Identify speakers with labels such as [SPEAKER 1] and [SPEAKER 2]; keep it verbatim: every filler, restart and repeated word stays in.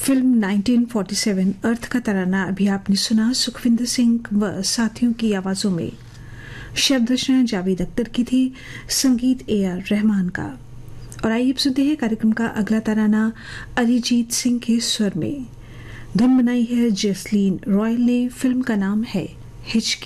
[SPEAKER 1] Film nineteen forty seven अर्थ का तराना अभी आपने सुना सुखविंदर सिंह व साथियों की आवाजों में। शब्द रचना जावेद अख्तर की थी, संगीत ए आर रहमान का। और आइए अब सुनते हैं कार्यक्रम का अगला तराना अरिजीत सिंह के स्वर में। धुन बनाई है जैस्लीन रॉयल ने। फिल्म का नाम है हिचकी।